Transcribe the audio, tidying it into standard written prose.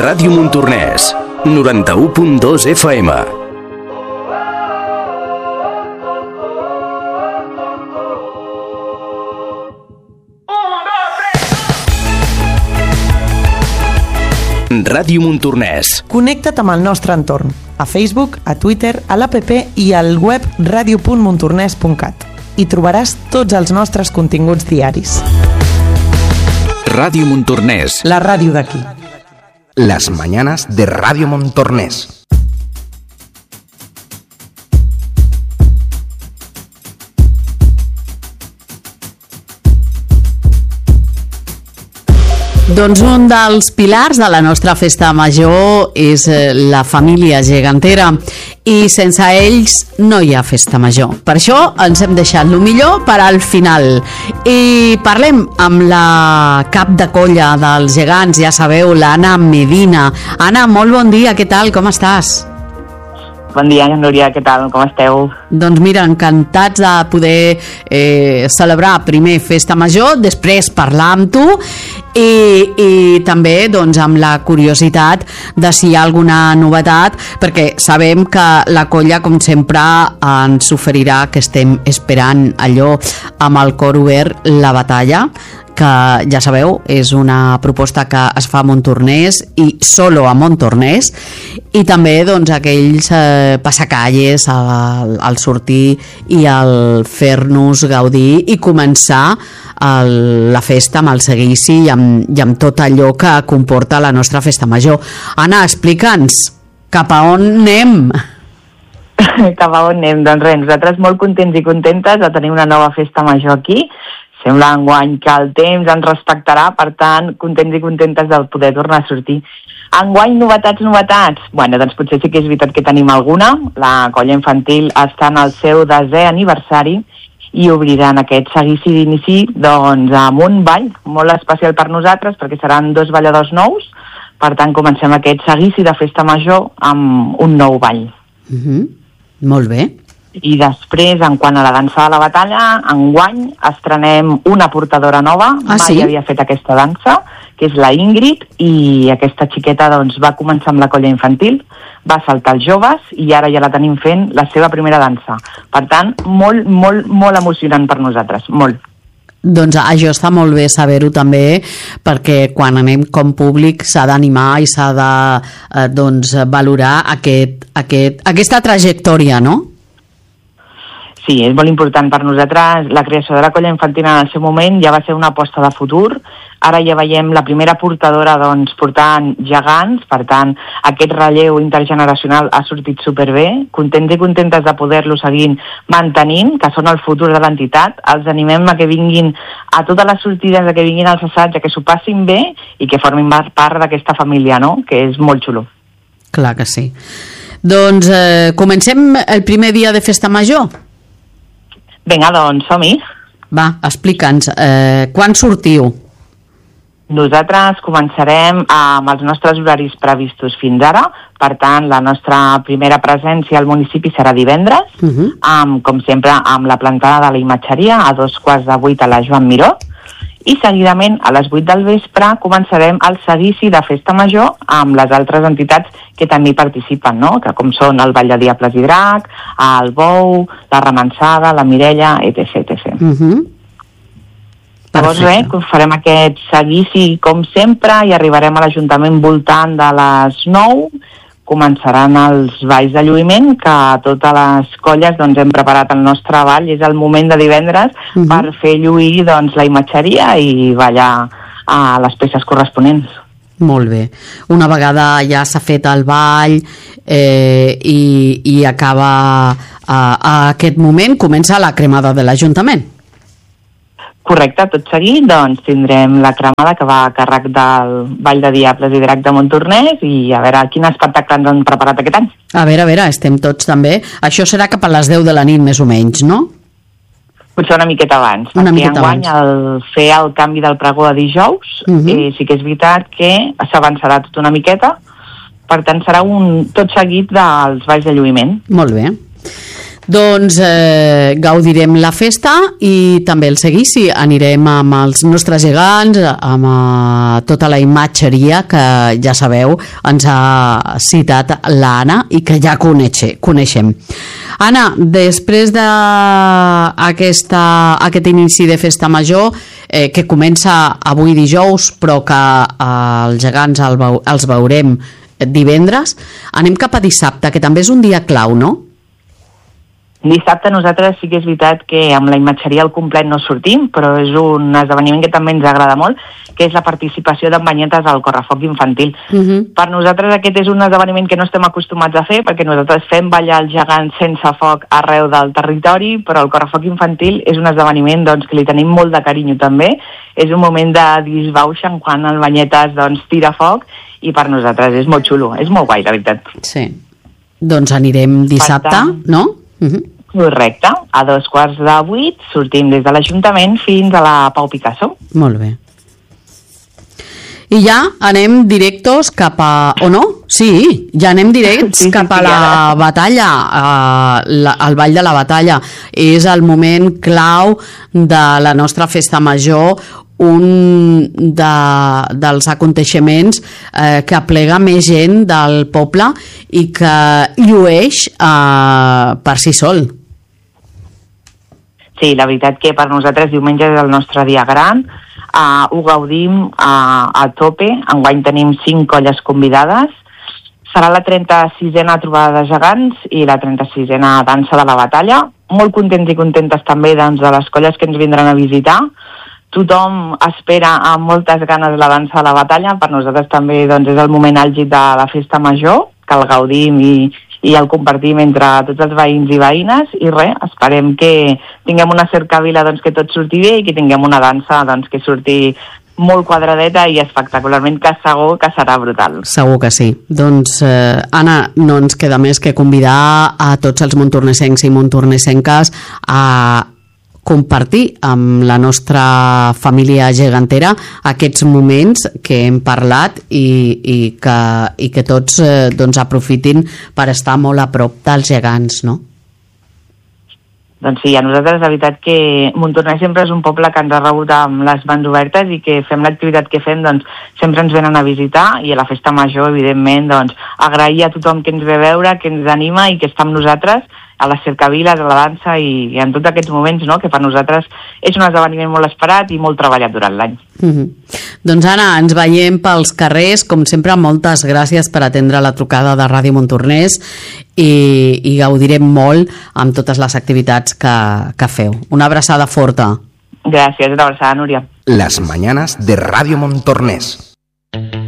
Ràdio Montornès, 91.2 FM. Ràdio Montornès. Connecta't amb el nostre entorn, a Facebook, a Twitter, a l'APP i al web radio.montornès.cat. Hi trobaràs tots els nostres continguts diaris. Ràdio Montornès. La ràdio d'aquí. Las mañanas de Radio Montornès. Doncs un dels pilars de la nostra festa major és la família gegantera i sense ells no hi ha festa major. Per això ens hem deixat el millor per al final. I parlem amb la cap de colla dels gegants, ja sabeu, l'Anna Medina. Anna, molt bon dia, què tal, com estàs? Bon dia, Núria, què tal? Com esteu? Doncs mira, encantats de poder celebrar primer festa major, després parlar amb tu i també doncs, amb la curiositat de si hi ha alguna novetat, perquè sabem que la colla, com sempre, ens oferirà que estem esperant allò amb el cor obert, la batalla, que ja sabeu, és una proposta que es fa a Montornès i solo a Montornès, i també doncs, aquells passacalles al sortir i al fer-nos gaudir i començar la festa amb el seguici i amb tot allò que comporta la nostra festa major. Anna, explica'ns, cap a on anem? Cap a on anem? Doncs res, nosaltres molt contents i contentes de tenir una nova festa major aquí. Sembla enguany que el temps ens respectarà, per tant, contents i contentes de poder tornar a sortir. Enguany, novetats? Bueno, doncs potser sí que és veritat que tenim alguna. La colla infantil està en el seu 10è aniversari i obriran aquest seguici d'inici doncs, amb un ball molt especial per nosaltres, perquè seran 2 balladors nous. Per tant, comencem aquest seguici de festa major amb un nou ball. Molt bé. I després, en quant a la dansa de la batalla, enguany estrenem una portadora nova. Mai havia fet aquesta dansa, que és la Ingrid, i aquesta xiqueta doncs, va començar amb la colla infantil, va saltar els joves i ara ja la tenim fent la seva primera dansa. Per tant, molt, molt, molt emocionant per nosaltres, molt. Doncs això està molt bé saber-ho també, perquè quan anem com públic s'ha d'animar i s'ha de doncs, valorar aquesta trajectòria, no? Sí, és molt important per nosaltres. La creació de la colla infantil en el seu moment ja va ser una aposta de futur. Ara ja veiem la primera portadora doncs, portant gegants, per tant, aquest relleu intergeneracional ha sortit superbé. Contents i contentes de poder-lo seguir mantenint, que són el futur de l'entitat. Els animem a que vinguin a totes les sortides, a que vinguin als assaigs, a que s'ho passin bé i que formin part d'aquesta família, no? Que és molt xulo. Clar que sí. Doncs comencem el primer dia de festa major? Vinga, doncs som-hi. Va, explica'ns, quan sortiu? Nosaltres començarem amb els nostres horaris previstos fins ara. Per tant, la nostra primera presència al municipi serà divendres, com sempre, amb la plantada de la imatgeria a 7:45 a la Joan Miró. I seguidament, a les 8 del vespre, començarem el seguici de festa major amb les altres entitats que també hi participen, no? Que com són el Ball de Diables i Drac, el Bou, la Remansada, la Mirella, etc. Llavors res, farem aquest seguici com sempre i arribarem a l'Ajuntament voltant de les 9. Començaran els balls de lluïment, que a totes les colles doncs, hem preparat el nostre ball. És el moment de divendres per fer lluir doncs, la imatgeria i ballar a les peces corresponents. Molt bé. Una vegada ja s'ha fet el ball i acaba a aquest moment, comença la cremada de l'Ajuntament. Correcte, tot seguit doncs, tindrem la cremada que va a càrrec del Ball de Diables i Drac de Montornès i a veure quin espectacle ens han preparat aquest any. A veure, estem tots també. Això serà cap a les 10 de la nit més o menys, no? Potser una miqueta abans, perquè enguany al fer el canvi del pregó de dijous sí que és veritat que s'avançarà tot una miqueta, per tant serà un tot seguit dels balls de lluïment. Molt bé. Doncs gaudirem la festa i també el seguici. Anirem amb els nostres gegants, amb tota la imatgeria que ja sabeu ens ha citat l'Anna i que ja coneixem. Anna, després d'aquest inici de festa major que comença avui dijous però que els gegants els veurem divendres, anem cap a dissabte, que també és un dia clau, no? Dissabte nosaltres sí que és veritat que amb la imatgeria al complet no sortim, però és un esdeveniment que també ens agrada molt, que és la participació d'en Banyetes al correfoc infantil. Per nosaltres aquest és un esdeveniment que no estem acostumats a fer, perquè nosaltres fem ballar els gegants sense foc arreu del territori, però el correfoc infantil és un esdeveniment doncs, que li tenim molt de carinyo també. És un moment de disbauxa quan el Banyetes doncs, tira foc, i per nosaltres és molt xulo, és molt guai, la veritat. Sí, doncs anirem dissabte, no? Correcte, a 7:15 sortim des de l'Ajuntament fins a la Pau Picasso. Molt bé. I ja anem directos cap a... o no? Sí, ja anem directs cap a la batalla, al Ball de la Batalla. És el moment clau de la nostra festa major, un dels aconteixements que aplega més gent del poble i que llueix per si sol. Sí, la veritat que per nosaltres diumenge és el nostre dia gran, ho gaudim a tope. Enguany tenim 5 colles convidades. Serà la 36a trobada de gegants i la 36a dansa de la batalla. Molt contents i contentes també doncs, de les colles que ens vindran a visitar. Tothom espera amb moltes ganes la dansa de la batalla. Per nosaltres també doncs, és el moment àlgid de la festa major, que el gaudim i el compartim entre tots els veïns i veïnes, i res, esperem que tinguem una cercavila doncs, que tot surti bé i que tinguem una dansa doncs, que surti molt quadradeta i espectacularment, que segur que serà brutal. Segur que sí. Doncs, Anna, no ens queda més que convidar a tots els montornesencs i montornesenques a compartir amb la nostra família gegantera aquests moments que hem parlat i que tots doncs, aprofitin per estar molt a prop dels gegants, no? Doncs sí, a nosaltres la veritat que Montornès sempre és un poble que ens ha rebut amb les mans obertes i que fem l'activitat que fem, doncs sempre ens venen a visitar, i a la festa major, evidentment, doncs agrair a tothom que ens ve a veure, que ens anima i que està amb nosaltres a les cercaviles, a la dansa i en tots aquests moments, no?, que per nosaltres és un esdeveniment molt esperat i molt treballat durant l'any. Doncs Anna, ens veiem pels carrers, com sempre, moltes gràcies per atendre la trucada de Ràdio Montornès i gaudirem molt amb totes les activitats que feu. Una abraçada forta. Gràcies, una abraçada, Núria. Las mañanas de Radio Montornès.